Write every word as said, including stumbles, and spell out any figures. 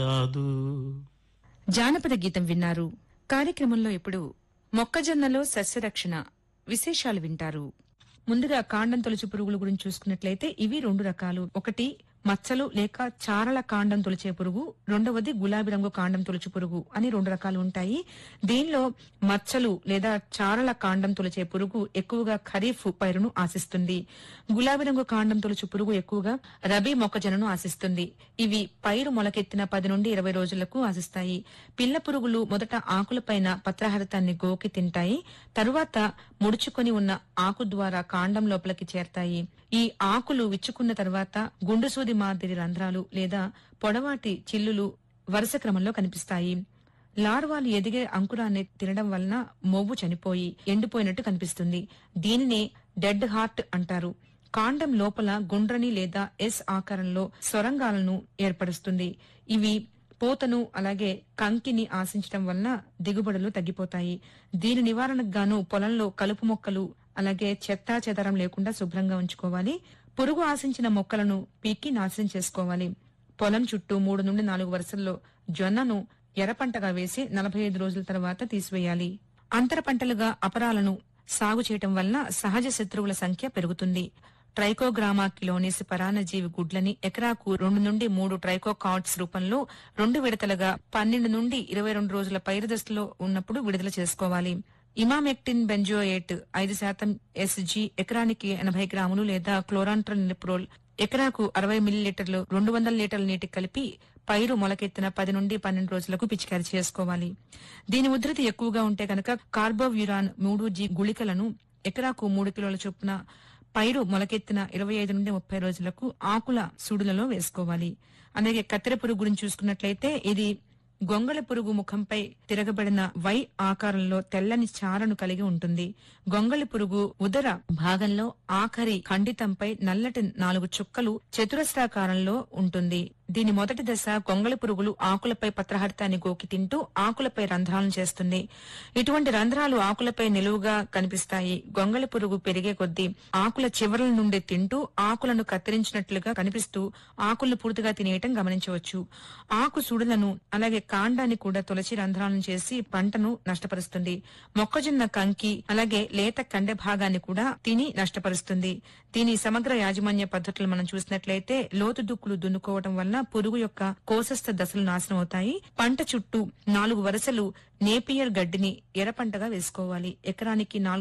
కాదు. జానపద గీతం విన్నారు. కార్యక్రమంలో ఇప్పుడు మొక్కజొన్నలో సస్యరక్షణ విశేషాలు వింటారు. ముందుగా కాండం తొలచు పురుగుల గురించి చూసుకున్నట్లయితే ఇవి రెండు రకాలు. ఒకటి మచ్చలు లేక చారల కాండం తొలిచే పురుగు, రెండవది గులాబీ రంగు కాండం తొలచు పురుగు అని రెండు రకాలు ఉంటాయి. దీనిలో మచ్చలు లేదా చారల కాండం తొలిచే పురుగు ఎక్కువగా ఖరీఫ్ పైరును ఆశిస్తుంది. గులాబీ రంగు కాండం తొలచు పురుగు ఎక్కువగా రబీ మొక్కజొన్నను ఆశిస్తుంది. ఇవి పైరు మొలకెత్తిన పది నుండి ఇరవై రోజులకు ఆశిస్తాయి. పిల్ల పురుగులు మొదట ఆకులపైన పత్రహరితాన్ని గోకి తింటాయి. తరువాత ముడుచుకొని ఉన్న ఆకు ద్వారా కాండం లోపలికి చేరతాయి. ఈ ఆకులు విచ్చుకున్న తర్వాత గుండుసూది మాదిరి రంధ్రాలు లేదా పొడవాటి చిల్లులు వరుస క్రమంలో కనిపిస్తాయి. లార్వాలు ఎదిగే అంకురాన్ని తినడం వలన మొవ్వు చనిపోయి ఎండిపోయినట్టు కనిపిస్తుంది. దీనినే డెడ్ హార్ట్ అంటారు. కాండం లోపల గుండ్రని లేదా ఎస్ ఆకారంలో సొరంగాలను ఏర్పరుస్తుంది. ఇవి పూతను అలాగే కంకిని ఆశించడం వలన దిగుబడులు తగ్గిపోతాయి. దీని నివారణకు గాను పొలంలో కలుపు మొక్కలు అలాగే చెత్తా చెదారం లేకుండా శుభ్రంగా ఉంచుకోవాలి. పురుగు ఆశించిన మొక్కలను పీక్కి నాశనం చేసుకోవాలి. పొలం చుట్టూ మూడు నుండి నాలుగు వరుసల్లో జొన్నను ఎర్రపంటగా వేసి నలభై ఐదు రోజుల తర్వాత తీసివేయాలి. అంతర పంటలుగా అపరాలను సాగు చేయటం వలన సహజ శత్రువుల సంఖ్య పెరుగుతుంది. ట్రైకోగ్రామా కిలోనిస్ పరాన్నజీవి గుడ్లని ఎకరాకు రెండు నుండి మూడు ట్రైకోకాట్స్ రూపంలో రెండు విడతలుగా పన్నెండు నుండి ఇరవై రెండు రోజుల పైరు దశలో ఉన్నప్పుడు విడుదల చేసుకోవాలి. ఇమామెక్టిన్ బెంజోయేట్ ఐదు శాతం ఎస్జీ ఎకరానికి ఎనభై గ్రాములు లేదా క్లోరాంట్రనిప్రోల్ ఎకరాకు అరవై మిల్లీలీటర్లు రెండు వందల లీటర్ల నీటికి కలిపి పైరు మొలకెత్తిన పది నుండి పన్నెండు రోజులకు పిచికారీ చేసుకోవాలి. దీని ఉధృతి ఎక్కువగా ఉంటే కనుక కార్బోవ్యురాన్ మూడు జీ గుళికలను ఎకరాకు మూడు కిలోల చొప్పున పైరు మొలకెత్తిన ఇరవై ఐదు నుండి ముప్పై రోజులకు ఆకుల సుడులలో వేసుకోవాలి. అలాగే కత్తెర పురుగు గురించి చూసుకున్నట్లయితే ఇది గొంగళ పురుగు ముఖంపై తిరగబడిన వై ఆకారంలో తెల్లని చారను కలిగి ఉంటుంది. గొంగళి పురుగు ఉదర భాగంలో ఆఖరి ఖండితంపై నల్లటి నాలుగు చుక్కలు చతురస్రాకారంలో ఉంటుంది. దీని మొదటి దశ గొంగళి పురుగులు ఆకులపై పత్రహరితాన్ని గోకి తింటూ ఆకులపై రంధ్రాలను చేస్తుంది. ఇటువంటి రంధ్రాలు ఆకులపై నిలువుగా కనిపిస్తాయి. గొంగళి పురుగు పెరిగే కొద్దీ ఆకుల చివరల నుండి తింటూ ఆకులను కత్తిరించినట్లుగా కనిపిస్తూ ఆకులను పూర్తిగా తినేయటం గమనించవచ్చు. ఆకు సుడులను అలాగే కాండాన్ని కూడా తొలచి రంధ్రాలను చేసి పంటను నష్టపరుస్తుంది. మొక్కజొన్న కంకి అలాగే లేత కండె భాగాన్ని కూడా తిని నష్టపరుస్తుంది. దీని సమగ్ర యాజమాన్య పద్ధతులు మనం చూసినట్లయితే లోతు దుక్కులు దున్నుకోవడం వలన పురుగు యొక్క కోశస్థ దశలు నాశనం అవుతాయి. పంట చుట్టూ నాలుగు వరుసలు నేపియర్ గడ్డిని ఎర్రపంటగా వేసుకోవాలి. ఎకరానికి నాలుగు